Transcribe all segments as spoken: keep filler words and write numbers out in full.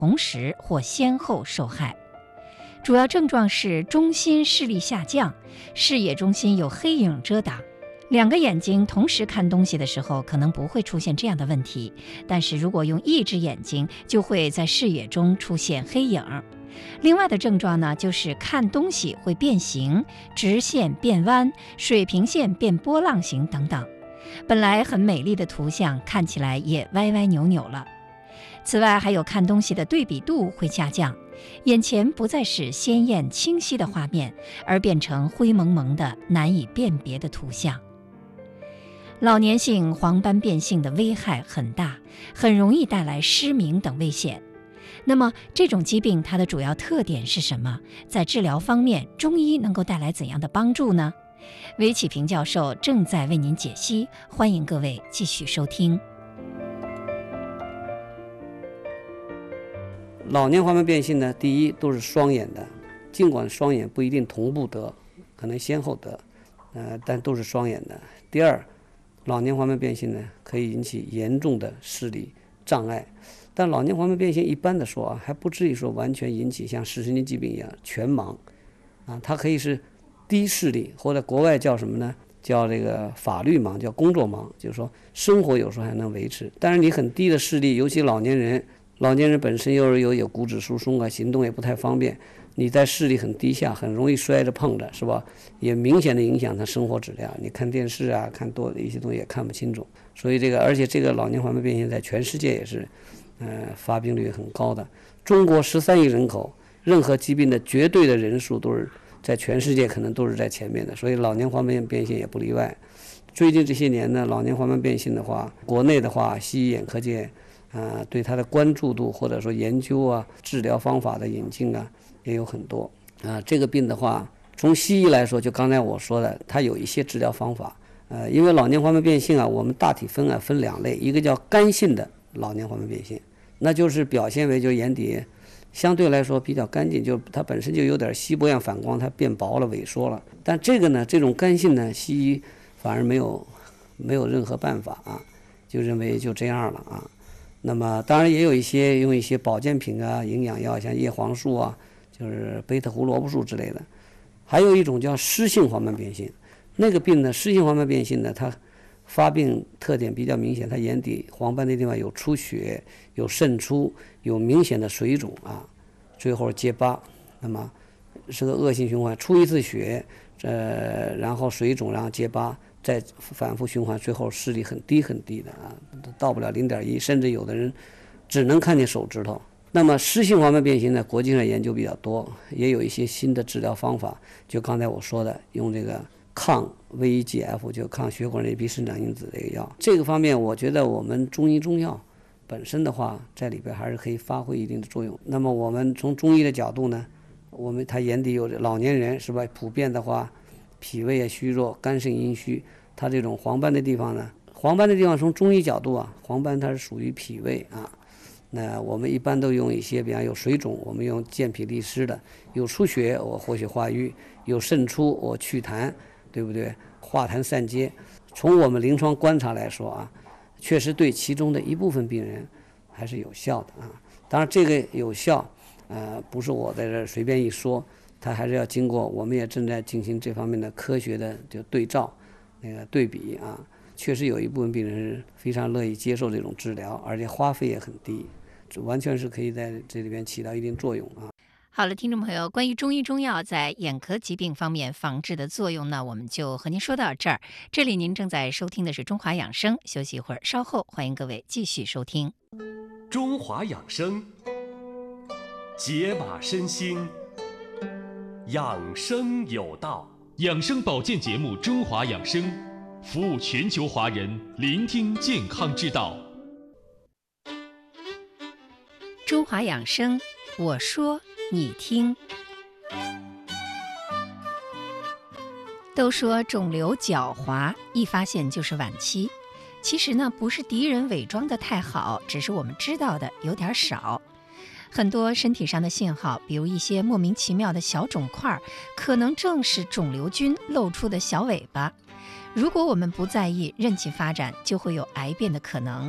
同时或先后受害。主要症状是中心视力下降，视野中心有黑影遮挡。两个眼睛同时看东西的时候，可能不会出现这样的问题，但是如果用一只眼睛，就会在视野中出现黑影。另外的症状呢，就是看东西会变形，直线变弯，水平线变波浪形等等。本来很美丽的图像，看起来也歪歪扭扭了。此外，还有看东西的对比度会下降，眼前不再是鲜艳清晰的画面，而变成灰蒙蒙的难以辨别的图像。老年性黄斑变性的危害很大，很容易带来失明等危险。那么这种疾病它的主要特点是什么？在治疗方面，中医能够带来怎样的帮助呢？韦启平教授正在为您解析，欢迎各位继续收听。 老年黄斑变性呢，第一都是双眼的，尽管双眼不一定同步得，可能先后得，呃，但都是双眼的。第二，老年黄斑变性呢，可以引起严重的视力障碍，但老年黄斑变性一般的说啊，还不至于说完全引起像视神经疾病一样全盲，啊，它可以是低视力，或者国外叫什么呢？叫这个法律盲，叫工作盲，就是说生活有时候还能维持，但是你很低的视力，尤其老年人，老年人本身又是有有骨质疏松啊，行动也不太方便。你在视力很低下，很容易摔着碰着，是吧？也明显的影响他生活质量。你看电视啊，看多的一些东西也看不清楚。所以这个，而且这个老年黄斑变性在全世界也是，呃，发病率很高的。中国十三亿人口，任何疾病的绝对的人数都是在全世界可能都是在前面的，所以老年黄斑变性也不例外。最近这些年呢，老年黄斑变性的话，国内的话，西医眼科界啊、呃，对它的关注度或者说研究啊、治疗方法的引进啊。也有很多啊、呃，这个病的话，从西医来说，就刚才我说的，它有一些治疗方法。呃，因为老年黄斑变性啊，我们大体分啊分两类，一个叫干性的老年黄斑变性，那就是表现为就眼底相对来说比较干净，就它本身就有点锡箔样反光，它变薄了、萎缩了。但这个呢，这种干性呢，西医反而没有没有任何办法啊，就认为就这样了啊。那么当然也有一些用一些保健品啊、营养药，像叶黄素啊。就是贝塔胡萝卜素之类的，还有一种叫湿性黄斑变性，那个病呢，湿性黄斑变性呢，它发病特点比较明显，它眼底黄斑的地方有出血、有渗出、有明显的水肿啊，最后结疤，那么是个恶性循环，出一次血，呃，然后水肿，然后结疤，再反复循环，最后视力很低很低的啊，到不了零点一，甚至有的人只能看见手指头。那么湿性黄斑变性呢，国际上研究比较多，也有一些新的治疗方法，就刚才我说的，用这个抗 V E G F， 就抗血管内皮生长因子这个药。这个方面，我觉得我们中医中药本身的话，在里边还是可以发挥一定的作用。那么我们从中医的角度呢，我们他眼底有老年人是吧？普遍的话，脾胃也虚弱，肝肾阴虚，他这种黄斑的地方呢，黄斑的地方从中医角度啊，黄斑它是属于脾胃啊。那我们一般都用一些，比方有水肿，我们用健脾利湿的；有出血，我活血化瘀；有渗出，我祛痰，对不对？化痰散结。从我们临床观察来说啊，确实对其中的一部分病人还是有效的啊。当然，这个有效，呃，不是我在这随便一说，它还是要经过，我们也正在进行这方面的科学的就对照，那个对比啊。确实有一部分病人是非常乐意接受这种治疗，而且花费也很低。这完全是可以在这里边起到一定作用啊。 好了，听众朋友，关于中医中药在眼科疾病方面防治的作用呢，我们就和您说到这儿。这里您正在收听的是中华养生，休息一会儿，稍后欢迎各位继续收听中华养生，解码身心，养生有道。 养生保健节目《中华养生》，服务全球华人，聆听健康之道。 中华养生，我说你听。都说肿瘤狡猾，一发现就是晚期。其实呢，不是敌人伪装得太好，只是我们知道的有点少。很多身体上的信号，比如一些莫名其妙的小肿块，可能正是肿瘤菌露出的小尾巴。如果我们不在意，任其发展，就会有癌变的可能。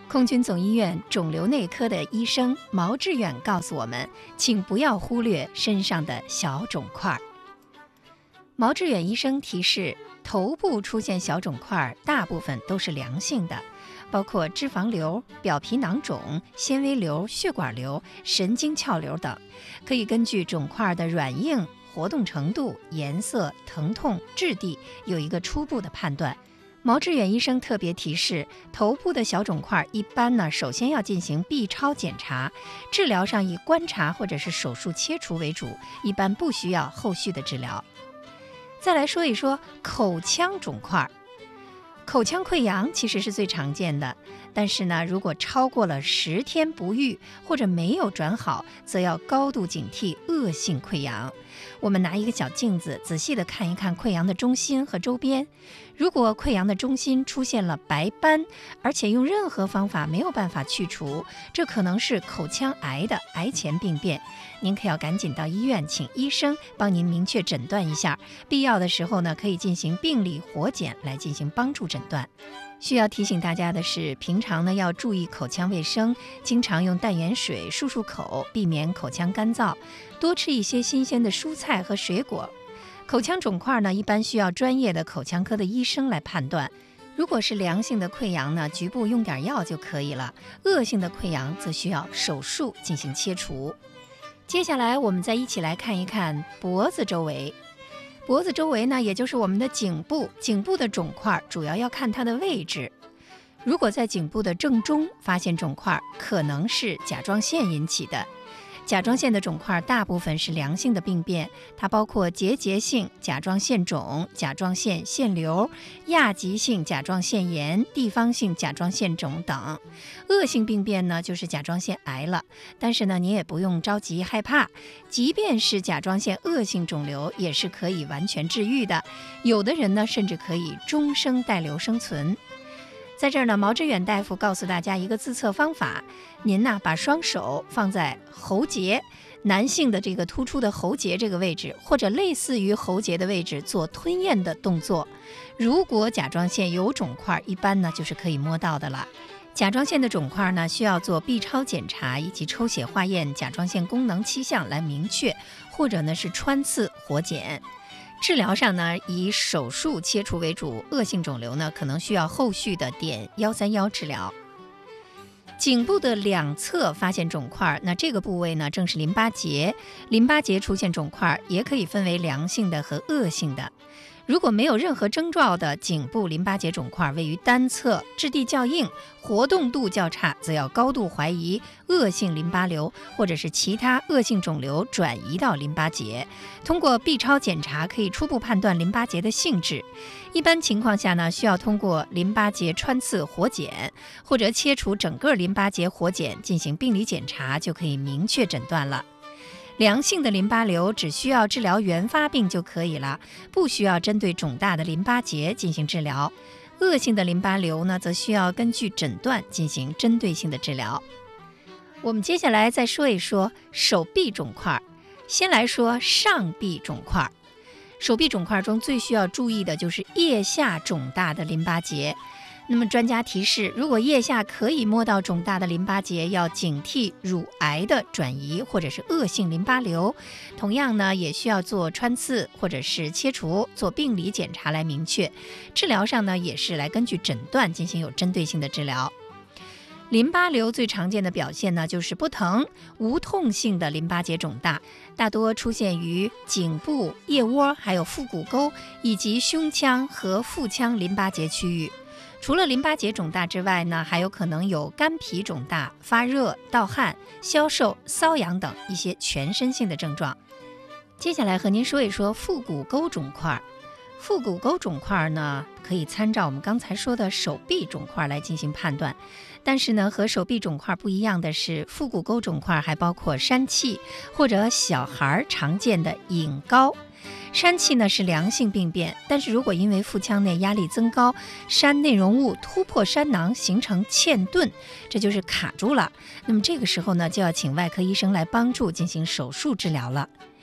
空军总医院肿瘤内科的医生毛志远告诉我们，请不要忽略身上的小肿块。毛志远医生提示，头部出现小肿块大部分都是良性的，包括脂肪瘤、表皮囊肿、纤维瘤、血管瘤、神经鞘瘤等，可以根据肿块的软硬、活动程度、颜色、疼痛、质地有一个初步的判断。毛志远医生特别提示，头部的小肿块一般呢，首先要进行 B 超检查，治疗上以观察或者是手术切除为主，一般不需要后续的治疗。再来说一说口腔肿块。口腔溃疡其实是最常见的，但是呢，如果超过了十天不愈或者没有转好，则要高度警惕恶性溃疡。我们拿一个小镜子仔细地看一看溃疡的中心和周边，如果溃疡的中心出现了白斑，而且用任何方法没有办法去除，这可能是口腔癌的癌前病变。您可要赶紧到医院请医生帮您明确诊断一下，必要的时候呢，可以进行病理活检来进行帮助诊断。需要提醒大家的是，平常呢要注意口腔卫生，经常用淡盐水漱漱口，避免口腔干燥，多吃一些新鲜的蔬菜和水果。口腔肿块呢，一般需要专业的口腔科的医生来判断。如果是良性的溃疡呢，局部用点药就可以了；恶性的溃疡则需要手术进行切除。接下来我们再一起来看一看脖子周围。脖子周围呢，也就是我们的颈部，颈部的肿块主要要看它的位置。如果在颈部的正中发现肿块，可能是甲状腺引起的。甲状腺的肿块大部分是良性的病变，它包括结节性甲状腺肿、甲状腺腺瘤、亚急性甲状腺炎、地方性甲状腺肿等。恶性病变呢，就是甲状腺癌了。但是呢，您也不用着急害怕，即便是甲状腺恶性肿瘤，也是可以完全治愈的。有的人呢，甚至可以终生带瘤生存。在这儿呢，毛志远大夫告诉大家一个自测方法，您呢把双手放在喉结，男性的这个突出的喉结这个位置，或者类似于喉结的位置做吞咽的动作。如果甲状腺有肿块，一般呢就是可以摸到的了。甲状腺的肿块呢，需要做 B 超检查以及抽血化验甲状腺功能七项来明确，或者呢是穿刺活检。治疗上呢，以手术切除为主，恶性肿瘤呢可能需要后续的碘一三一治疗。颈部的两侧发现肿块，那这个部位呢正是淋巴结，淋巴结出现肿块也可以分为良性的和恶性的。如果没有任何征兆的颈部淋巴结肿块位于单侧，质地较硬，活动度较差，则要高度怀疑恶性淋巴瘤或者是其他恶性肿瘤转移到淋巴结。通过 B 超检查可以初步判断淋巴结的性质。一般情况下呢，需要通过淋巴结穿刺活检或者切除整个淋巴结活检进行病理检查，就可以明确诊断了。良性的淋巴瘤只需要治疗原发病就可以了，不需要针对肿大的淋巴结进行治疗。恶性的淋巴瘤呢，则需要根据诊断进行针对性的治疗。我们接下来再说一说手臂肿块。先来说上臂肿块。手臂肿块中最需要注意的就是腋下肿大的淋巴结。那么专家提示，如果腋下可以摸到肿大的淋巴结，要警惕乳癌的转移或者是恶性淋巴瘤。同样呢，也需要做穿刺或者是切除，做病理检查来明确。治疗上呢，也是来根据诊断进行有针对性的治疗。淋巴瘤最常见的表现呢，就是不疼、无痛性的淋巴结肿大，大多出现于颈部、腋窝、还有腹股沟以及胸腔和腹腔淋巴结区域。除了淋巴结肿大之外呢，还有可能有肝脾肿大、发热、盗汗、消瘦、瘙痒等一些全身性的症状。接下来和您说一说腹股沟肿块。腹股沟肿块呢，可以参照我们刚才说的手臂肿块来进行判断。但是呢，和手臂肿块不一样的是，腹股沟肿块还包括疝气或者小孩常见的隐睾。疝气呢是良性病变，但是如果因为腹腔内压力增高，疝内容物突破疝囊形成嵌顿，这就是卡住了。那么这个时候呢，就要请外科医生来帮助进行手术治疗了。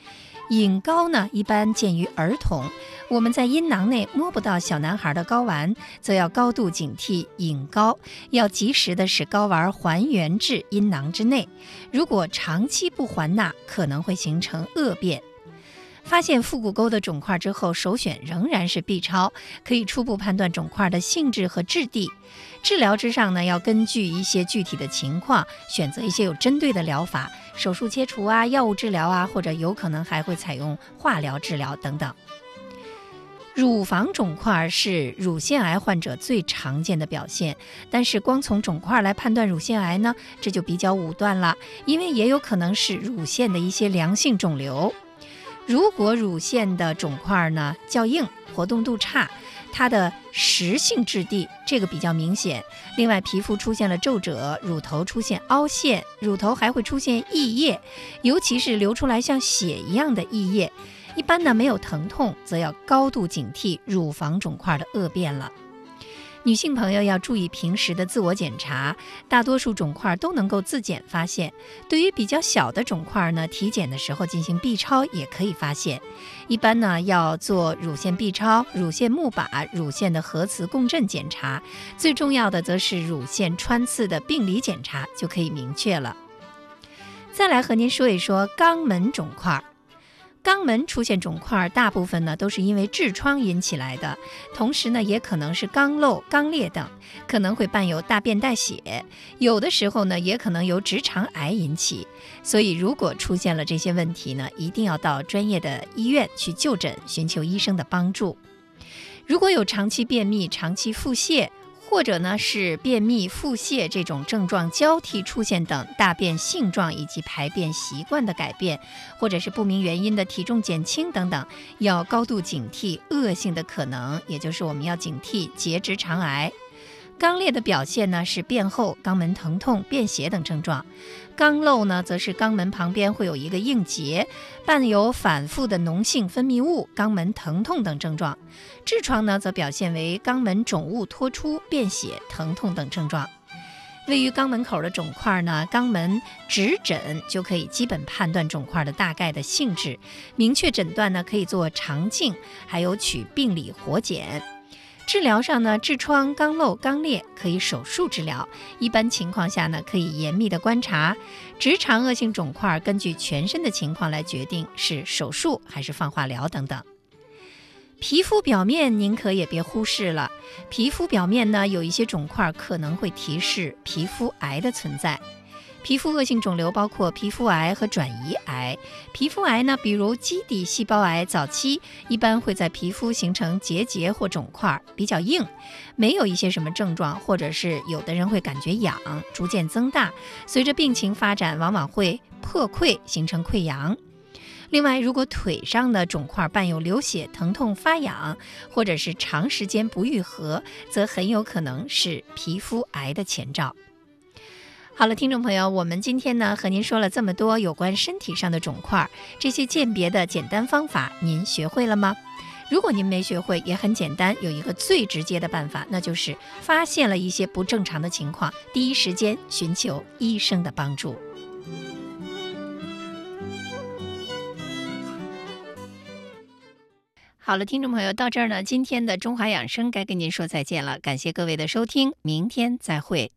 隐睾呢，一般见于儿童。我们在阴囊内摸不到小男孩的睾丸，则要高度警惕隐睾，要及时的使睾丸还原至阴囊之内。如果长期不还纳，可能会形成恶变。发现腹股沟的肿块之后，首选仍然是 B 超，可以初步判断肿块的性质和质地。治疗之上呢，要根据一些具体的情况，选择一些有针对的疗法，手术切除啊，药物治疗啊，或者有可能还会采用化疗治疗等等。乳房肿块是乳腺癌患者最常见的表现，但是光从肿块来判断乳腺癌呢，这就比较武断了，因为也有可能是乳腺的一些良性肿瘤。如果乳腺的肿块呢较硬，活动度差，它的实性质地这个比较明显。另外，皮肤出现了皱褶，乳头出现凹陷，乳头还会出现溢液，尤其是流出来像血一样的溢液。一般呢没有疼痛，则要高度警惕乳房肿块的恶变了。女性朋友要注意平时的自我检查，大多数肿块都能够自检发现。对于比较小的肿块呢，体检的时候进行 B 超也可以发现。一般呢要做乳腺 B 超、乳腺钼靶、乳腺的核磁共振检查，最重要的则是乳腺穿刺的病理检查，就可以明确了。再来和您说一说肛门肿块。肛门出现肿块，大部分呢都是因为痔疮引起来的，同时呢也可能是肛瘘、肛裂等，可能会伴有大便带血，有的时候呢也可能由直肠癌引起。所以如果出现了这些问题呢，一定要到专业的医院去就诊，寻求医生的帮助。如果有长期便秘、长期腹泻，或者呢是便秘、腹泻这种症状交替出现等大便性状以及排便习惯的改变，或者是不明原因的体重减轻等等，要高度警惕恶性的可能，也就是我们要警惕结直肠癌。肛裂的表现呢是便后、肛门疼痛、便血等症状。肛瘘呢则是肛门旁边会有一个硬结，伴有反复的脓性分泌物、肛门疼痛等症状。痔疮呢则表现为肛门肿物脱出、便血、疼痛等症状。位于肛门口的肿块呢，肛门指诊就可以基本判断肿块的大概的性质，明确诊断呢可以做肠镜，还有取病理活检。治疗上呢，痔疮、肛瘘、肛裂可以手术治疗，一般情况下呢，可以严密的观察。直肠恶性肿块根据全身的情况来决定是手术还是放化疗等等。皮肤表面您可也别忽视了，皮肤表面呢有一些肿块可能会提示皮肤癌的存在。皮肤恶性肿瘤包括皮肤癌和转移癌。皮肤癌呢，比如基底细胞癌，早期一般会在皮肤形成结节或肿块，比较硬，没有一些什么症状，或者是有的人会感觉痒，逐渐增大，随着病情发展，往往会破溃，形成溃疡。另外，如果腿上的肿块伴有流血、疼痛、发痒，或者是长时间不愈合，则很有可能是皮肤癌的前兆。好了，听众朋友，我们今天呢和您说了这么多有关身体上的肿块，这些鉴别的简单方法您学会了吗？如果您没学会，也很简单，有一个最直接的办法，那就是发现了一些不正常的情况，第一时间寻求医生的帮助。好了，听众朋友，到这儿呢，今天的中华养生该跟您说再见了，感谢各位的收听，明天再会。